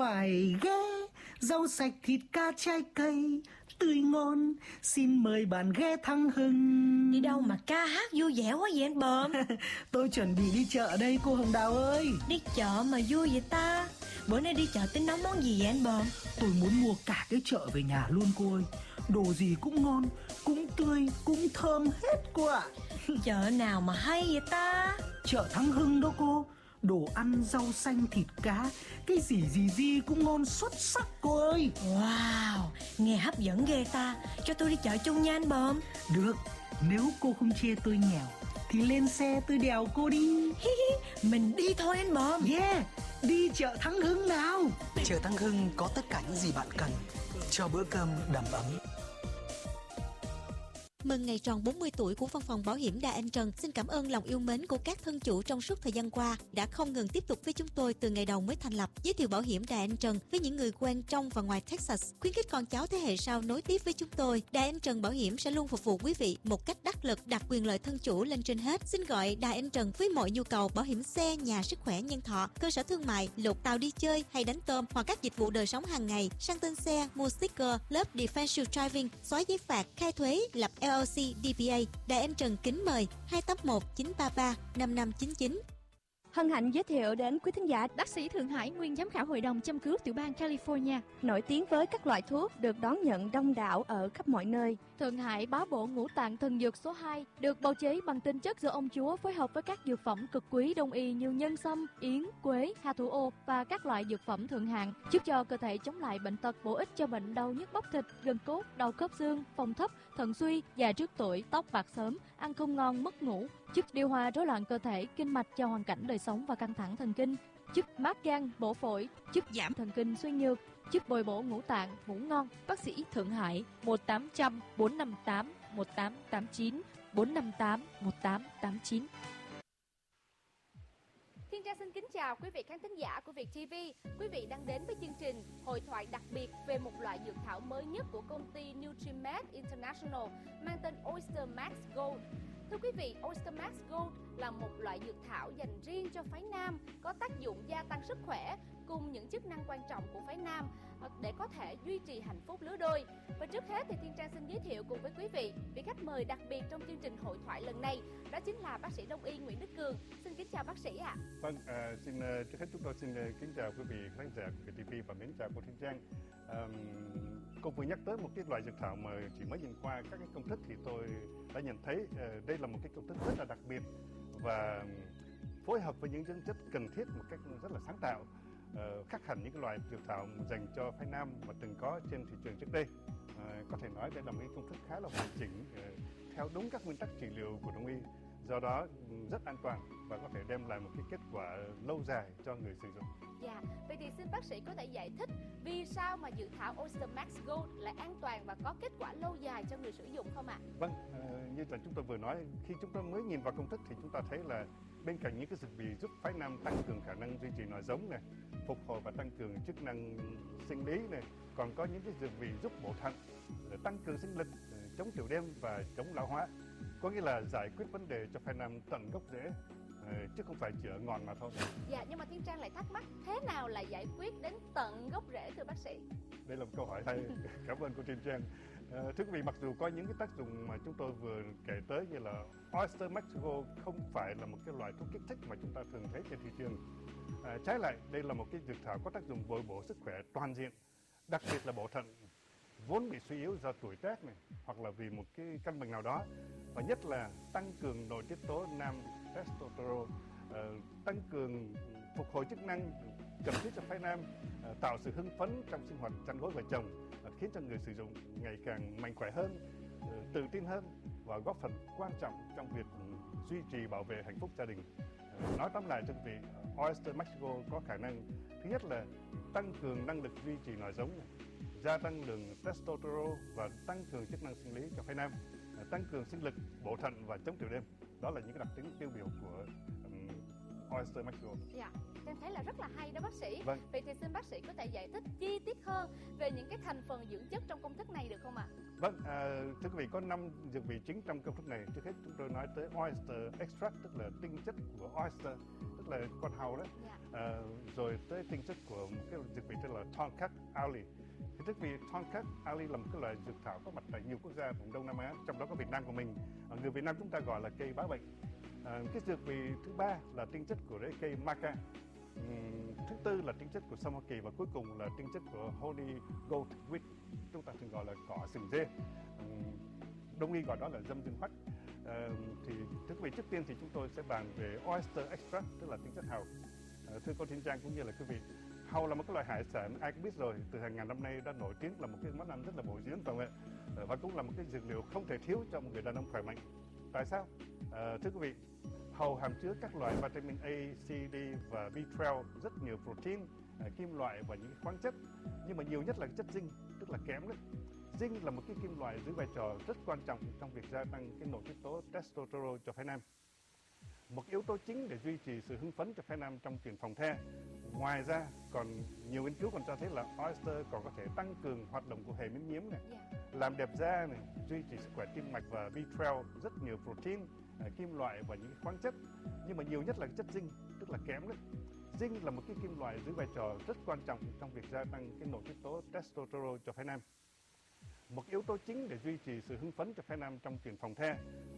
phải ghé. Rau sạch, thịt cá, trái cây tươi ngon, xin mời bạn ghé Thắng Hưng. Đi đâu mà ca hát vui vẻ quá vậy anh Bờm? Tôi chuẩn bị đi chợ đây cô Hồng Đào ơi. Đi chợ mà vui vậy ta? Bữa nay đi chợ tính nấu món gì vậy anh Bờm? Tôi muốn mua cả cái chợ về nhà luôn cô ơi. Đồ gì cũng ngon, cũng tươi, cũng thơm hết cô ạ. Chợ nào mà hay vậy ta? Chợ Thắng Hưng đó cô. Đồ ăn, rau xanh, thịt cá, cái gì cũng ngon xuất sắc cô ơi. Wow, nghe hấp dẫn ghê ta. Cho tôi đi chợ chung nha anh Bờm. Được, nếu cô không chê tôi nghèo thì lên xe tôi đèo cô đi. Mình đi thôi anh Bờm. Yeah, đi chợ Thắng Hưng nào. Chợ Thắng Hưng có tất cả những gì bạn cần cho bữa cơm đầm ấm. Mừng ngày tròn 40 tuổi của Văn phòng Bảo hiểm Đà Anh Trần. Xin cảm ơn lòng yêu mến của các thân chủ trong suốt thời gian qua đã không ngừng tiếp tục với chúng tôi từ ngày đầu mới thành lập. Giới thiệu Bảo hiểm Đà Anh Trần với những người quen trong và ngoài Texas, khuyến khích con cháu thế hệ sau nối tiếp với chúng tôi. Đà Anh Trần Bảo hiểm sẽ luôn phục vụ quý vị một cách đắc lực, đặt quyền lợi thân chủ lên trên hết. Xin gọi Đà Anh Trần với mọi nhu cầu bảo hiểm xe, nhà, sức khỏe, nhân thọ, cơ sở thương mại, lột tàu đi chơi hay đánh tôm, hoặc các dịch vụ đời sống hàng ngày, sang tên xe, mua sticker, lớp defensive driving, xóa giấy phạt, khai thuế, lập LLC, DBA. Đài Anh Trần kính mời 281 933 5599. Hân hạnh giới thiệu đến quý thính giả bác sĩ Thượng Hải, nguyên giám khảo hội đồng châm cứu tiểu bang California, nổi tiếng với các loại thuốc được đón nhận đông đảo ở khắp mọi nơi. Thượng Hải bá bộ ngũ tạng thần dược số 2, được bào chế bằng tinh chất do ông chúa phối hợp với các dược phẩm cực quý đông y như nhân sâm, yến, quế, hà thủ ô và các loại dược phẩm thượng hạng, giúp cho cơ thể chống lại bệnh tật, bổ ích cho bệnh đau nhức bắp thịt, gân cốt, đau khớp xương, phòng thấp, thận suy, già trước tuổi, tóc bạc sớm, ăn không ngon, mất ngủ, giúp điều hòa rối loạn cơ thể, kinh mạch cho hoàn cảnh đời sống và căng thẳng thần kinh, giúp mát gan, bổ phổi, giúp giảm thần kinh suy nhược, giúp bồi bổ ngũ tạng, ngủ ngon. Bác sĩ Thượng Hải 1800 458 1889 458 1889. Thiên Trang xin kính chào quý vị khán thính giả của Việt TV. Quý vị đang đến với chương trình hội thoại đặc biệt về một loại dược thảo mới nhất của công ty Nutrimed International mang tên Oyster Max Gold. Thưa quý vị, Oyster Max Gold là một loại dược thảo dành riêng cho phái nam, có tác dụng gia tăng sức khỏe cùng những chức năng quan trọng của phái nam để có thể duy trì hạnh phúc lứa đôi. Và trước hết thì Thiên Trang xin giới thiệu cùng với quý vị vị khách mời đặc biệt trong chương trình hội thoại lần này, đó chính là bác sĩ Đông y Nguyễn Đức Cường. Xin kính chào bác sĩ ạ. Vâng, trước hết chúng tôi xin kính chào quý vị khán giả của TV và mến chào cô Thiên Trang. Cô vừa nhắc tới một cái loại dược thảo mà chỉ mới nhìn qua các cái công thức thì tôi đã nhận thấy đây là một cái công thức rất là đặc biệt và phối hợp với những dưỡng chất cần thiết một cách rất là sáng tạo, khác hẳn những cái loại dược thảo dành cho phái nam mà từng có trên thị trường trước đây. Có thể nói đây là một cái công thức khá là hoàn chỉnh, theo đúng các nguyên tắc trị liệu của Đông y, do đó rất an toàn và có thể đem lại một cái kết quả lâu dài cho người sử dụng. Dạ, vậy thì xin bác sĩ có thể giải thích vì sao mà dược thảo Oyster Max Gold lại an toàn và có kết quả lâu dài cho người sử dụng không ạ? Vâng, như là chúng tôi vừa nói, khi chúng ta mới nhìn vào công thức thì chúng ta thấy là bên cạnh những cái dược vị giúp phái nam tăng cường khả năng duy trì nòi giống này, phục hồi và tăng cường chức năng sinh lý này, còn có những cái dược vị giúp bổ thận, tăng cường sinh lực, chống tiểu đêm và chống lão hóa. Có nghĩa là giải quyết vấn đề cho phái nam tận gốc rễ, chứ không phải chỉ ở ngọn mà thôi. Dạ, nhưng mà Thiên Trang lại thắc mắc, thế nào là giải quyết đến tận gốc rễ thưa bác sĩ? Đây là một câu hỏi hay. Cảm ơn cô Thiên Trang. Thưa quý vị, mặc dù có những cái tác dụng mà chúng tôi vừa kể tới như là Oyster Max Gold không phải là một cái loại thuốc kích thích mà chúng ta thường thấy trên thị trường. Trái lại, đây là một cái dược thảo có tác dụng bồi bổ sức khỏe toàn diện, đặc biệt là bổ thận vốn bị suy yếu do tuổi tác này, hoặc là vì một cái căn bệnh nào đó, và nhất là tăng cường nội tiết tố nam testosterone, tăng cường phục hồi chức năng cần thiết cho phái nam, tạo sự hưng phấn trong sinh hoạt chăn gối vợ chồng, khiến cho người sử dụng ngày càng mạnh khỏe hơn, tự tin hơn và góp phần quan trọng trong việc duy trì bảo vệ hạnh phúc gia đình. Nói tóm lại cho quý vị, Oyster Max Gold có khả năng thứ nhất là tăng cường năng lực duy trì nòi giống, gia tăng lượng testosterone và tăng cường chức năng sinh lý cho phái nam, tăng cường sinh lực, bổ thận và chống tiểu đêm. Đó là những cái đặc tính tiêu biểu của Oyster Max Gold. Dạ, em thấy là rất là hay đó bác sĩ. Vâng. Vậy thì xin bác sĩ có thể giải thích chi tiết hơn về những cái thành phần dưỡng chất trong công thức này được không ạ? Vâng, thưa quý vị, có 5 dược vị chính trong công thức này. Trước hết chúng tôi nói tới Oyster Extract, tức là tinh chất của oyster, tức là con hàu đó. Dạ. Rồi tới tinh chất của một cái dược vị tên là Tonkat Ali. Thì tức vì Tonkat Ali là một cái loại dược thảo có mặt tại nhiều quốc gia vùng Đông Nam Á, trong đó có Việt Nam của mình. Người Việt Nam chúng ta gọi là cây bá bệnh. Cái dược vị thứ ba là tinh chất của rễ cây maca. Thứ tư là tinh chất của sâm Hoa Kỳ, và cuối cùng là tinh chất của honey goat wheat, chúng ta thường gọi là cỏ sừng dê. Đông y gọi đó là dâm dương hoắc. Thì thưa quý vị, trước tiên thì chúng tôi sẽ bàn về oyster extract, tức là tinh chất hàu. Thưa cô Thiên Trang cũng như là quý vị, hàu là một cái loại hải sản ai cũng biết rồi, từ hàng ngàn năm nay đã nổi tiếng là một cái món ăn rất là bổ dưỡng, phải không ạ? Và cũng là một cái dược liệu không thể thiếu cho một người đàn ông khỏe mạnh. Tại sao? Thưa quý vị, hàu hàm chứa các loại vitamin A, C, D và B12, rất nhiều protein, kim loại và những khoáng chất, nhưng mà nhiều nhất là chất zinc, tức là kẽm đấy. Zinc là một cái kim loại giữ vai trò rất quan trọng trong việc gia tăng cái nội tiết tố testosterone cho phái nam. Một yếu tố chính để duy trì sự hưng phấn cho phái nam trong chuyện phòng the. Ngoài ra, còn nhiều nghiên cứu còn cho thấy là oyster còn có thể tăng cường hoạt động của hệ miễn nhiễm này, làm đẹp da này, duy trì sức khỏe tim mạch và B12, rất nhiều protein, kim loại và những khoáng chất, nhưng mà nhiều nhất là chất zinc, tức là kẽm đấy. Zinc là một cái kim loại giữ vai trò rất quan trọng trong việc gia tăng cái nội tiết tố testosterone cho phái nam. Một yếu tố chính để duy trì sự hưng phấn cho phái nam trong chuyện phòng the.